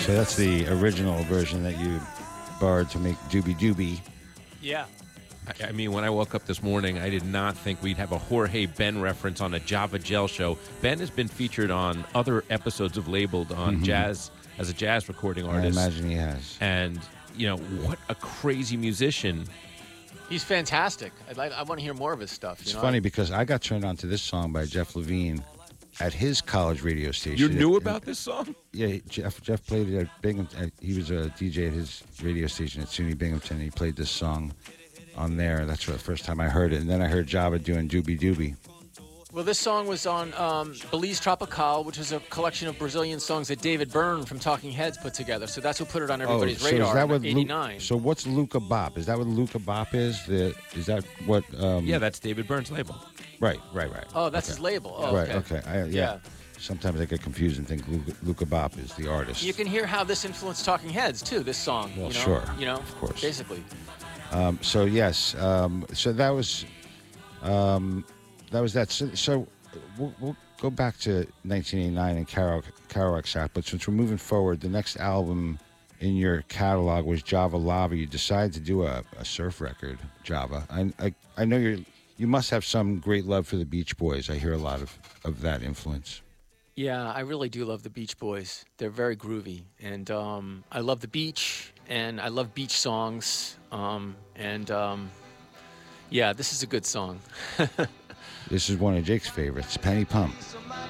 So that's the original version that you borrowed to make Doobie Doobie. Yeah. I mean, when I woke up this morning, I did not think we'd have a Jorge Ben reference on a Java Gel show. Ben has been featured on other episodes of Labeled on jazz as a jazz recording artist. I imagine he has. And, what a crazy musician. He's fantastic. I want to hear more of his stuff. It's funny because I got turned on to this song by Jeff Levine at his college radio station. You knew about this song? Yeah, Jeff played it at Binghamton. He was a DJ at his radio station at SUNY Binghamton, and he played this song on there. That's the first time I heard it. And then I heard Java doing Doobie Doobie. Well, this song was on Belize Tropical, which is a collection of Brazilian songs that David Byrne from Talking Heads put together. So that's what put it on everybody's radar in '89. So what's Luca Bop? Is that what Luca Bop is? Is that what... Yeah, that's David Byrne's label. Right. Oh, that's his label. Oh, right, okay. Yeah. Sometimes I get confused and think Luca Bop is the artist. You can hear how this influenced Talking Heads, too, this song. Well, sure. Of course. Basically. So, yes. So that was that. So we'll go back to 1989 and Kerouac Sack. But since we're moving forward, the next album in your catalog was Java Lava. You decided to do a surf record, Java. I know you must have some great love for the Beach Boys. I hear a lot of that influence. Yeah, I really do love the Beach Boys. They're very groovy. And I love the beach, and I love beach songs. Yeah, this is a good song. This is one of Jake's favorites, Penny Pump.